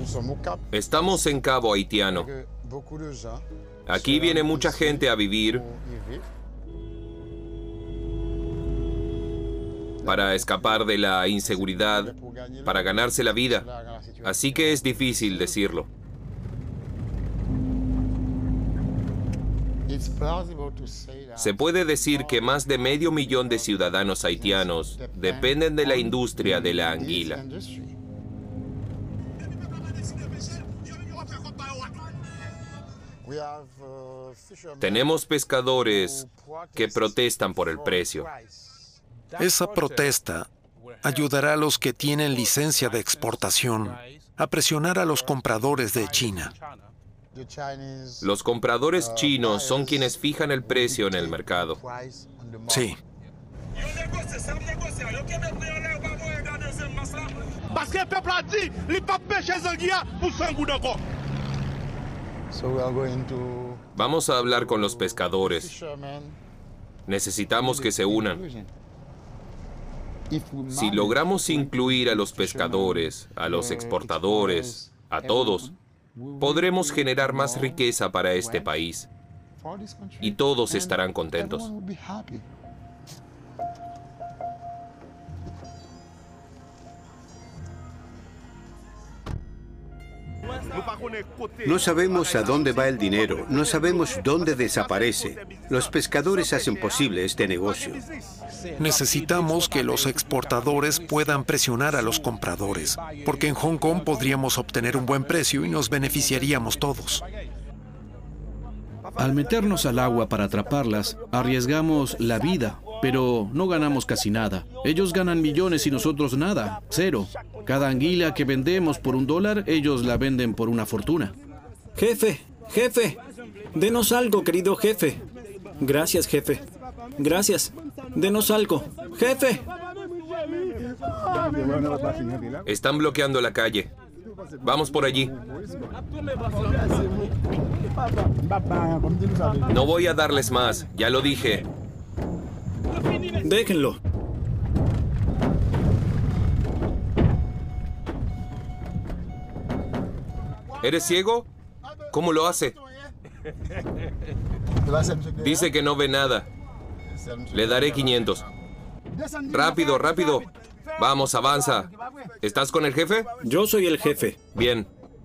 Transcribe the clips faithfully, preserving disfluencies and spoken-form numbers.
Estamos en Cabo Haitiano. Aquí viene mucha gente a vivir para escapar de la inseguridad, para ganarse la vida. Así que es difícil decirlo. Se puede decir que más de medio millón de ciudadanos haitianos dependen de la industria de la anguila. Tenemos pescadores que protestan por el precio. Esa protesta ayudará a los que tienen licencia de exportación a presionar a los compradores de China. Los compradores chinos son quienes fijan el precio en el mercado. Sí. Vamos a hablar con los pescadores. Necesitamos que se unan. Si logramos incluir a los pescadores, a los exportadores, a todos, podremos generar más riqueza para este país. Y todos estarán contentos. No sabemos a dónde va el dinero, no sabemos dónde desaparece. Los pescadores hacen posible este negocio. Necesitamos que los exportadores puedan presionar a los compradores, porque en Hong Kong podríamos obtener un buen precio y nos beneficiaríamos todos. Al meternos al agua para atraparlas, arriesgamos la vida, pero no ganamos casi nada. Ellos ganan millones y nosotros nada, cero. Cada anguila que vendemos por un dólar, ellos la venden por una fortuna. Jefe, jefe, denos algo, querido jefe. Gracias, jefe. Gracias. Denos algo. ¡Jefe! Están bloqueando la calle. Vamos por allí. No voy a darles más, ya lo dije. Déjenlo. ¿Eres ciego? ¿Cómo lo hace? Dice que no ve nada. Le daré quinientos. Rápido, rápido. Vamos, avanza. ¿Estás con el jefe? Yo soy el jefe. Bien.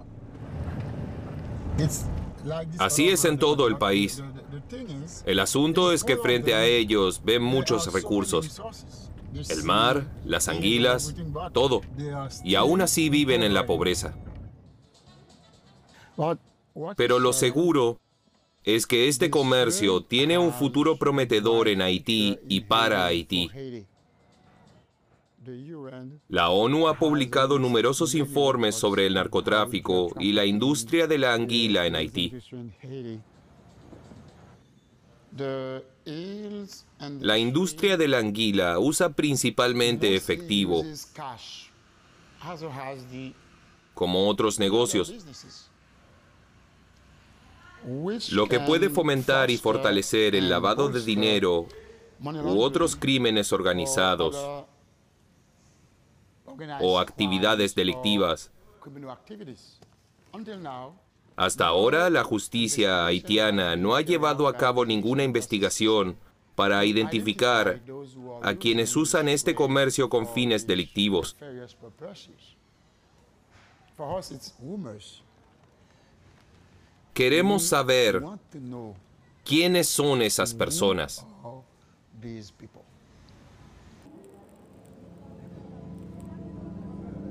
Así es en todo el país. El asunto es que frente a ellos ven muchos recursos. El mar, las anguilas, todo. Y aún así viven en la pobreza. Pero lo seguro es que este comercio tiene un futuro prometedor en Haití y para Haití. La ONU ha publicado numerosos informes sobre el narcotráfico y la industria de la anguila en Haití. La industria de la anguila usa principalmente efectivo, como otros negocios, lo que puede fomentar y fortalecer el lavado de dinero u otros crímenes organizados o actividades delictivas. Hasta ahora, la justicia haitiana no ha llevado a cabo ninguna investigación para identificar a quienes usan este comercio con fines delictivos. Queremos saber quiénes son esas personas.